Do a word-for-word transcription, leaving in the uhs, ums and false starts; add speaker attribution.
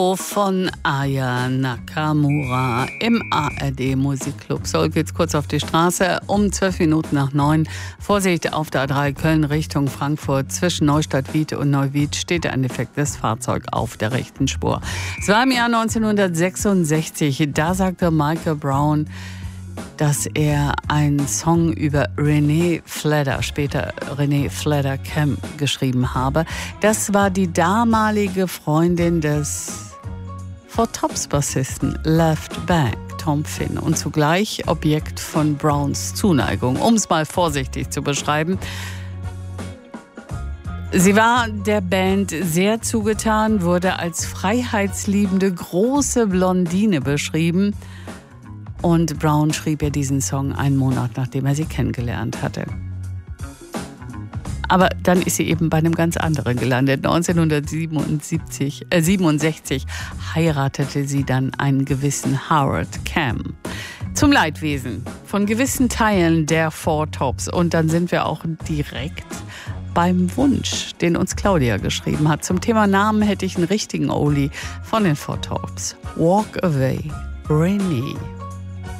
Speaker 1: Von Aya Nakamura im A R D Musikclub. So geht's kurz auf die Straße um zwölf Minuten nach neun. Vorsicht auf der A drei Köln Richtung Frankfurt. Zwischen Neustadt-Wied und Neuwied steht ein defektes Fahrzeug auf der rechten Spur. Es war im Jahr neunzehnhundertsechsundsechzig. Da sagte Michael Brown, dass er einen Song über Renee Fledder, später Renee Fledder Cam, geschrieben habe. Das war die damalige Freundin des Four Tops Bassisten Left Bank, Tom Finn, und zugleich Objekt von Browns Zuneigung, um es mal vorsichtig zu beschreiben. Sie war der Band sehr zugetan, wurde als freiheitsliebende große Blondine beschrieben. Und Brown schrieb ihr diesen Song einen Monat, nachdem er sie kennengelernt hatte. Aber dann ist sie eben bei einem ganz anderen gelandet. neunzehnhundertsiebenundsiebzig, äh, siebenundsechzig heiratete sie dann einen gewissen Howard Cam. Zum Leidwesen von gewissen Teilen der Four Tops. Und dann sind wir auch direkt beim Wunsch, den uns Claudia geschrieben hat. Zum Thema Namen hätte ich einen richtigen Oldie von den Four Tops. Walk Away, Renee.